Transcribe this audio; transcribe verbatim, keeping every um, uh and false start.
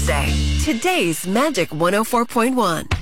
Tuesday. Today's Magic one oh four point one.